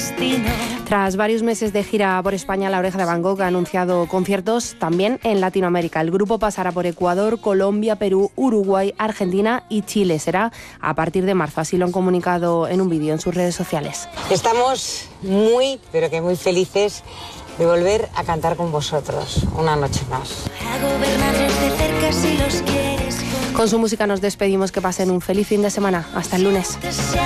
destino. Tras varios meses de gira por España, La Oreja de Van Gogh ha anunciado conciertos también en Latinoamérica. El grupo pasará por Ecuador, Colombia, Perú, Uruguay, Argentina y Chile. Será a partir de marzo, así lo han comunicado en un vídeo en sus redes sociales. Estamos muy, pero que muy felices de volver a cantar con vosotros una noche más. A gobernarlos de cerca si los quieres. Con su música nos despedimos. Que pasen un feliz fin de semana. Hasta el lunes.